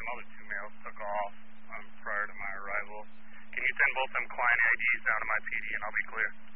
them other two males took off prior to my arrival. Can you send both them client IDs down to my PD and I'll be clear?